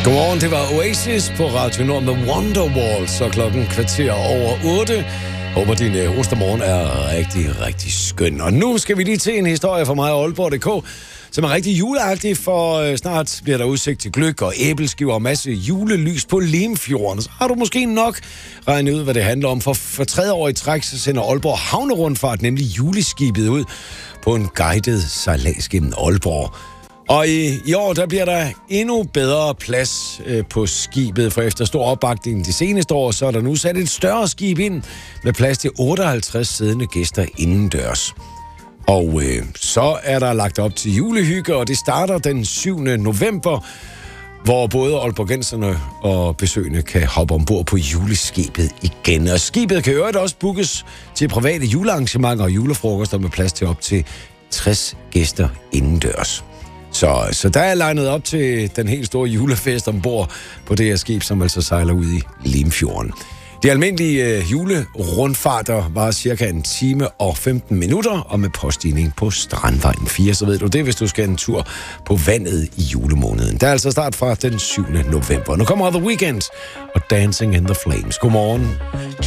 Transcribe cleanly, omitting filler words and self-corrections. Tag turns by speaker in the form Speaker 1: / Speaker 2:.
Speaker 1: Godmorgen, det var Oasis på Radio Nord med Wonderwall, så klokken 7:15. Håber, din onsdag er rigtig, rigtig skøn. Og nu skal vi lige til en historie fra mig og Aalborg.dk, som er rigtig juleagtig, for snart bliver der udsigt til gløgg og æbleskiver og masse julelys på Limfjorden. Så har du måske nok regnet ud, hvad det handler om. For 3. år i træk, så sender Aalborg Havnerundfart nemlig juleskibet ud på en guided sejlads gennem Aalborg. Og i år, der bliver der endnu bedre plads på skibet, for efter stor opbakning de seneste år, så er der nu sat et større skib ind med plads til 58 siddende gæster indendørs. Og så er der lagt op til julehygge, og det starter den 7. november, hvor både aalborgenserne og besøgende kan hoppe ombord på juleskibet igen. Og skibet kan øvrigt også bookes til private julearrangementer og julefrokoster med plads til op til 60 gæster indendørs. Så der er legnet op til den helt store julefest ombord på det her skib, som altså sejler ud i Limfjorden. De almindelige julerundfarter var cirka 1 time og 15 minutter, og med påstigning på Strandvejen 4, så ved du det, hvis du skal en tur på vandet i julemåneden. Der er altså start fra den 7. november. Nu kommer The Weeknd og Dancing in the Flames. Godmorgen.